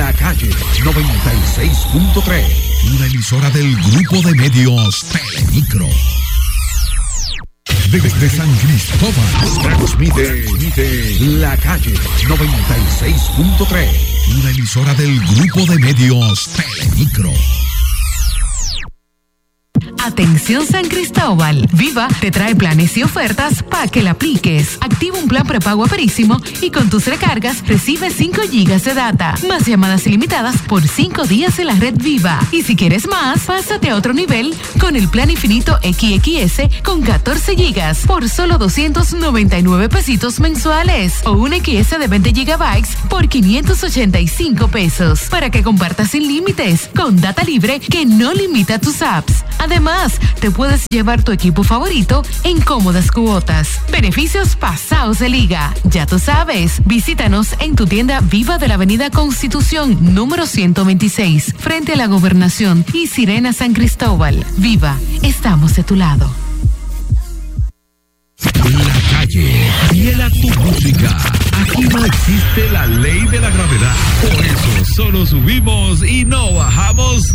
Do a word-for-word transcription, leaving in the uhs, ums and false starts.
La Calle noventa y seis punto tres. Una emisora del grupo de medios Telemicro. Desde San Cristóbal transmite La Calle noventa y seis punto tres. Una emisora del grupo de medios Telemicro. Atención San Cristóbal, Viva te trae planes y ofertas para que la apliques. Activa un plan prepago Verísimo y con tus recargas recibe cinco gigas de data, más llamadas ilimitadas por cinco días en la red Viva. Y si quieres más, pásate a otro nivel con el plan infinito X X S con catorce gigas por solo doscientos noventa y nueve pesitos mensuales o un X S de veinte gigabytes por quinientos ochenta y cinco pesos para que compartas sin límites con data libre que no limita tus apps. Además, te puedes llevar tu equipo favorito en cómodas cuotas. Beneficios pasados de liga. Ya tú sabes. Visítanos en tu tienda Viva de la Avenida Constitución número ciento veintiséis, frente a la Gobernación y Sirena San Cristóbal. Viva, estamos de tu lado. La Calle, fiel a tu música. Aquí no existe la ley de la gravedad. Por eso solo subimos y no bajamos